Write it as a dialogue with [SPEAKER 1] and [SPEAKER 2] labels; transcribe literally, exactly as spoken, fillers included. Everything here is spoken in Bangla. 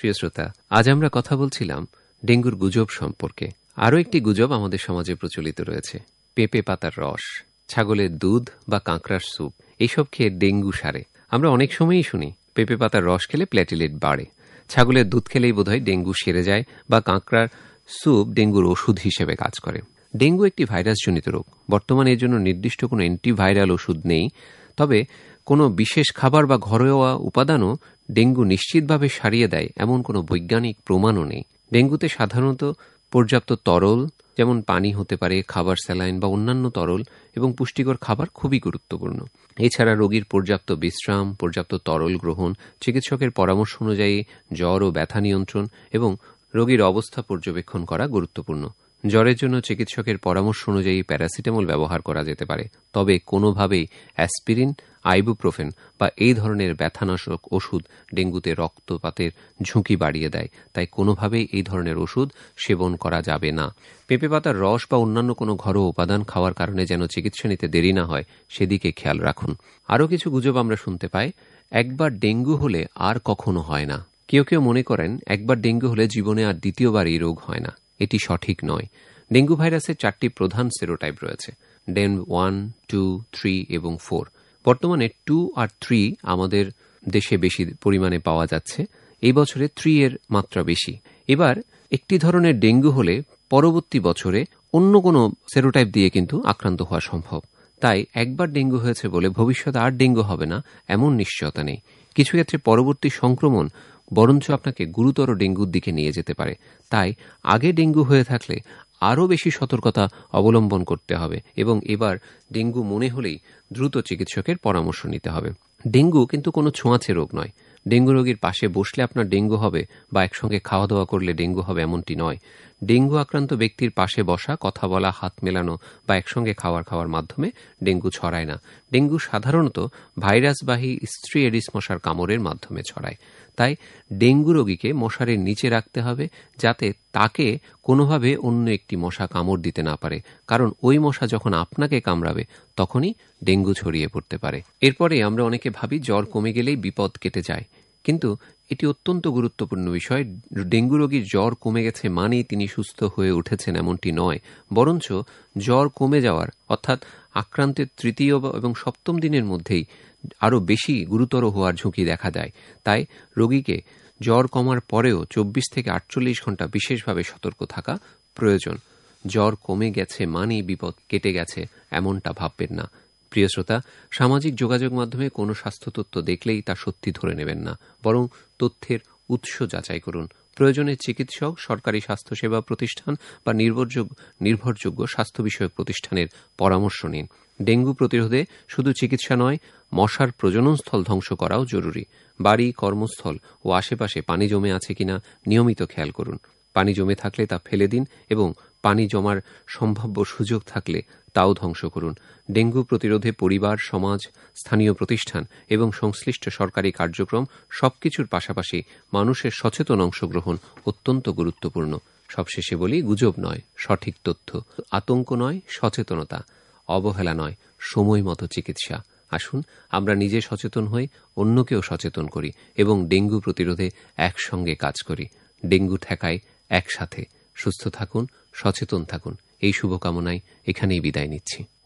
[SPEAKER 1] প্রিয় শ্রোতা, আজ আমরা কথা বলছিলাম ডেঙ্গুর গুজব সম্পর্কে। আরও একটি গুজব আমাদের সমাজে প্রচলিত রয়েছে, পেঁপে পাতার রস, ছাগলের দুধ বা কাঁকড়ার স্যুপ এইসব খেয়ে ডেঙ্গু সারে। আমরা অনেক সময়ই শুনি পেঁপে পাতার রস খেলে প্ল্যাটিলেট বাড়ে, ছাগলের দুধ খেলেই বোধহয় ডেঙ্গু সেরে যায়, বা কাঁকড়ার স্যুপ ডেঙ্গুর ওষুধ হিসেবে কাজ করে। ডেঙ্গু একটি ভাইরাসজনিত রোগ। বর্তমানে এর জন্য নির্দিষ্ট কোনো অ্যান্টিভাইরাল ওষুধ নেই, তবে কোনো বিশেষ খাবার বা ঘরোয়া উপাদানও ডেঙ্গু নিশ্চিতভাবে সারিয়ে দেয় এমন কোনো বৈজ্ঞানিক প্রমাণও নেই। ডেঙ্গুতে সাধারণত পর্যাপ্ত তরল, যেমন পানি হতে পারে, খাবার, স্যালাইন বা অন্যান্য তরল এবং পুষ্টিকর খাবার খুবই গুরুত্বপূর্ণ। এছাড়া রোগীর পর্যাপ্ত বিশ্রাম, পর্যাপ্ত তরল গ্রহণ, চিকিৎসকের পরামর্শ অনুযায়ী জ্বর ও ব্যথা নিয়ন্ত্রণ এবং রোগীর অবস্থা পর্যবেক্ষণ করা গুরুত্বপূর্ণ। জ্বরের জন্য চিকিৎসকের পরামর্শ অনুযায়ী প্যারাসিটামল ব্যবহার করা যেতে পারে, তবে কোনোভাবেই অ্যাসপিরিন, আইবুপ্রোফেন বা এই ধরনের ব্যথানাশক ওষুধ ডেঙ্গুতে রক্তপাতের ঝুঁকি বাড়িয়ে দেয়, তাই কোনোভাবেই এই ধরনের ওষুধ সেবন করা যাবে না। পেঁপে পাতার রস বা অন্যান্য কোনো ঘরোয়া উপাদান খাওয়ার কারণে যেন চিকিৎসা নিতে দেরি না হয়, সেদিকে খেয়াল রাখুন। আরও কিছু গুজব আমরা শুনতে পাই, একবার ডেঙ্গু হলে আর কখনো হয় না। কেউ কেউ মনে করেন একবার ডেঙ্গু হলে জীবনে আর দ্বিতীয়বার এই রোগ হয় না। এটি সঠিক নয়। ডেঙ্গু ভাইরাসের চারটি প্রধান সেরোটাইপ রয়েছে, ডেন ওয়ান, টু, থ্রি এবং ফোর। বর্তমানে টু আর থ্রি আমাদের দেশে বেশি পরিমাণে পাওয়া যাচ্ছে। এই বছরে থ্রি এর মাত্রা বেশি। এবার একটি ধরনের ডেঙ্গু হলে পরবর্তী বছরে অন্য কোনো সেরোটাইপ দিয়ে কিন্তু আক্রান্ত হওয়া সম্ভব। তাই একবার ডেঙ্গু হয়েছে বলে ভবিষ্যতে আর ডেঙ্গু হবে না এমন নিশ্চয়তা নেই। কিছু ক্ষেত্রে পরবর্তী সংক্রমণ বরঞ্চ আপনাকে গুরুতর ডেঙ্গুর দিকে নিয়ে যেতে পারে। তাই আগে ডেঙ্গু হয়ে থাকলে আরও বেশি সতর্কতা অবলম্বন করতে হবে এবং এবার ডেঙ্গু মনে হলেই দ্রুত চিকিৎসকের পরামর্শ নিতে হবে। ডেঙ্গু কিন্তু কোনো ছোঁয়াচে রোগ নয়। ডেঙ্গু রোগীর পাশে বসলে আপনার ডেঙ্গু হবে বা একসঙ্গে খাওয়া দাওয়া করলে ডেঙ্গু হবে এমনটি নয়। ডেঙ্গু আক্রান্ত ব্যক্তির পাশে বসা, কথা বলা, হাত মেলানো বা একসঙ্গে খাবার খাওয়ার মাধ্যমে ডেঙ্গু ছড়ায় না। ডেঙ্গু সাধারণত ভাইরাসবাহী স্ত্রী এডিস মশার কামড়ের মাধ্যমে ছড়ায়। তাই ডেঙ্গু রোগীকে মশারির নিচে রাখতে হবে, যাতে তাকে কোনোভাবে অন্য একটি মশা কামড় দিতে না পারে, কারণ ওই মশা যখন আপনাকে কামড়াবে তখনই ডেঙ্গু ছড়িয়ে পড়তে পারে। এরপরে আমরা অনেকে ভাবি জ্বর কমে গেলেই বিপদ কেটে যায়, কিন্তু এটি অত্যন্ত গুরুত্বপূর্ণ বিষয়। ডেঙ্গু রোগীর জ্বর কমে গেছে মানেই তিনি সুস্থ হয়ে উঠেছেন এমনটি নয়, বরঞ্চ জ্বর কমে যাওয়ার অর্থাৎ আক্রান্তের তৃতীয় এবং সপ্তম দিনের মধ্যেই আরও বেশি গুরুতর হওয়ার ঝুঁকি দেখা দেয়। তাই রোগীকে জ্বর কমার পরেও চব্বিশ থেকে আটচল্লিশ ঘন্টা বিশেষভাবে সতর্ক থাকা প্রয়োজন। জ্বর কমে গেছে মানেই বিপদ কেটে গেছে এমনটা ভাববেন না। প্রিয় শ্রোতা, সামাজিক যোগাযোগ মাধ্যমে কোনো স্বাস্থ্য তথ্য দেখলেই তা সত্যি ধরে নেবেন না, বরং তথ্যের উৎস যাচাই করুন। প্রয়োজনে চিকিৎসক, সরকারি স্বাস্থ্যসেবা প্রতিষ্ঠান বা নির্ভরযোগ্য নির্ভরযোগ্য স্বাস্থ্য বিষয়ক প্রতিষ্ঠানের পরামর্শ নিন। ডেঙ্গু প্রতিরোধে শুধু চিকিৎসা নয়, মশার প্রজননস্থল ধ্বংস করাও জরুরি। বাড়ি, কর্মস্থল ও আশেপাশে পানি জমে আছে কিনা নিয়মিত খেয়াল করুন। পানি জমে থাকলে তা ফেলে দিন এবং পানি জমার সম্ভাব্য সুযোগ থাকলে তাও ধ্বংস করুন। ডেঙ্গু প্রতিরোধে পরিবার, সমাজ, স্থানীয় প্রতিষ্ঠান এবং সংশ্লিষ্ট সরকারি কার্যক্রম সবকিছুর পাশাপাশি মানুষের সচেতন অংশগ্রহণ অত্যন্ত গুরুত্বপূর্ণ। সবশেষে বলি, গুজব নয়, সঠিক তথ্য; আতঙ্ক নয়, সচেতনতা; অবহেলা নয়, সময় মতো চিকিৎসা। আসুন আমরা নিজে সচেতন হই, অন্যকেও সচেতন করি এবং ডেঙ্গু প্রতিরোধে একসঙ্গে কাজ করি। ডেঙ্গু ঠেকায় একসাথে। সুস্থ থাকুন, সচেতন থাকুন, এই শুভকামনায় এখানেই বিদায় নিচ্ছি।